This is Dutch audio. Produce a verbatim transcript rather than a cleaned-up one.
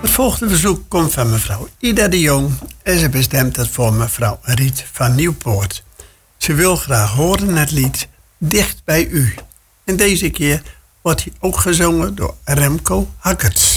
Het volgende verzoek komt van mevrouw Ida de Jong en ze bestemt het voor mevrouw Riet van Nieuwpoort. Ze wil graag horen het lied Dicht bij u. En deze keer wordt hij ook gezongen door Remco Hakkerts.